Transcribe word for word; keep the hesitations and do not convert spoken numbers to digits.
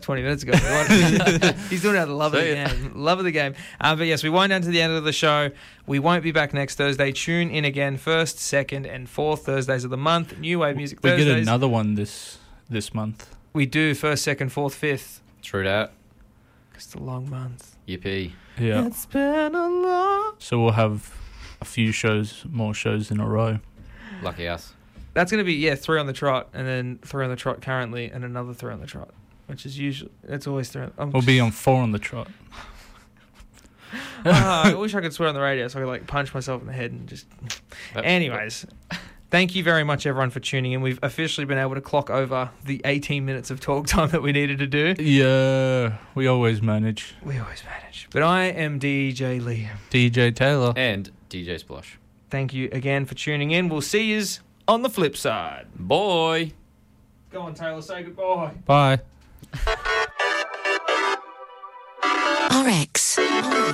twenty minutes ago. He's doing it out of the love of the game. Love of the game. Um, but yes, we wind down to the end of the show. We won't be back next Thursday. Tune in again first, second, and fourth Thursdays of the month. New Wave Music we Thursdays. We get another one this this month. We do. First, second, fourth, fifth. True that. It's a long month. Yippee. Yeah. It's been a long... So we'll have a few shows, more shows in a row. Lucky us. That's going to be, yeah, three on the trot, and then three on the trot currently, and another three on the trot, which is usually, it's always three on, I'm We'll be on four on the trot. oh, I wish I could swear on the radio so I could, like, punch myself in the head and just... That, Anyways, thank you very much, everyone, for tuning in. We've officially been able to clock over the eighteen minutes of talk time that we needed to do. Yeah, we always manage. We always manage. But I am D J Liam. D J Taylor. And D J Splosh. Thank you again for tuning in. We'll see yous on the flip side. Boy. Go on, Taylor. Say goodbye. Bye. R X.